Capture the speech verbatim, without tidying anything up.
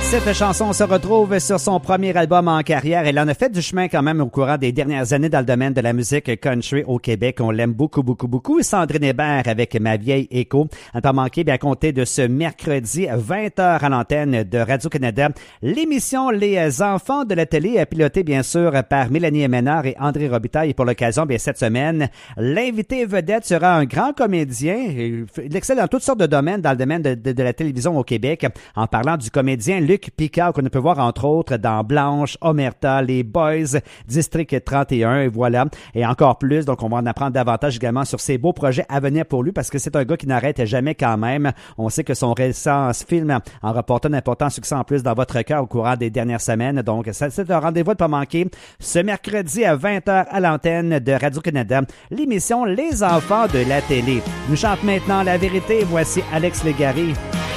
Cette chanson se retrouve sur son premier album en carrière. Elle en a fait du chemin quand même au courant des dernières années dans le domaine de la musique country au Québec. On l'aime beaucoup, beaucoup, beaucoup. Sandrine Hébert avec Ma vieille écho. À ne pas manquer, bien compter de ce mercredi vingt heures à l'antenne de Radio-Canada. L'émission Les enfants de la télé, pilotée bien sûr par Mélanie Ménard et André Robitaille. Et pour l'occasion, bien cette semaine, l'invité vedette sera un grand comédien. Il excelle dans toutes sortes de domaines dans le domaine de, de, de la télévision au Québec. En parlant du comédien Luc Picard, qu'on peut voir entre autres dans Blanche, Omerta, Les Boys, District trente et un, et voilà. Et encore plus, donc on va en apprendre davantage également sur ses beaux projets à venir pour lui, parce que c'est un gars qui n'arrête jamais quand même. On sait que son récent film en rapporte un important succès en plus dans votre cœur au courant des dernières semaines. Donc, c'est un rendez-vous de pas manquer ce mercredi à vingt heures à l'antenne de Radio-Canada, l'émission Les enfants de la télé. Nous chante maintenant la vérité. Voici Alex Légaré.